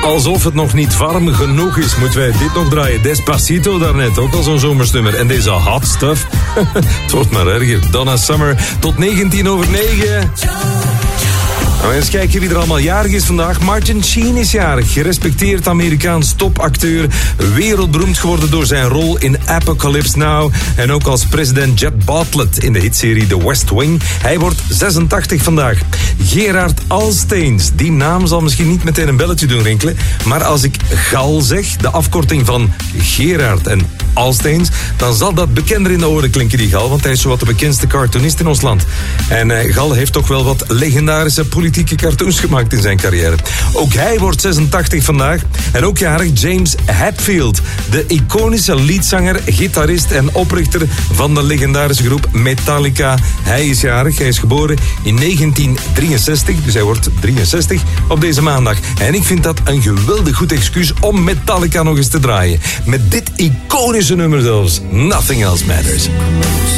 Alsof het nog niet warm genoeg is, moeten wij dit nog draaien. Despacito daarnet, ook al zo'n zomersnummer. En deze hot stuff, het wordt maar erger. Donna Summer, tot 9:10:09. Nou, eens kijken wie er allemaal jarig is vandaag. Martin Sheen is jarig. Gerespecteerd Amerikaans topacteur. Wereldberoemd geworden door zijn rol in Apocalypse Now. En ook als president Jed Bartlet in de hitserie The West Wing. Hij wordt 86 vandaag. Gerard Alsteens. Die naam zal misschien niet meteen een belletje doen rinkelen. Maar als ik Gal zeg, de afkorting van Gerard en Alsteens, dan zal dat bekender in de oren klinken, die Gal. Want hij is zowat de bekendste cartoonist in ons land. En Gal heeft toch wel wat legendarische politieke cartoons gemaakt in zijn carrière. Ook hij wordt 86 vandaag. En ook jarig James Hetfield. De iconische leadzanger, gitarist en oprichter van de legendarische groep Metallica. Hij is jarig. Hij is geboren in 1963. Dus hij wordt 63 op deze maandag. En ik vind dat een geweldig goed excuus om Metallica nog eens te draaien. Met dit iconische nummer zelfs. Nothing Else Matters.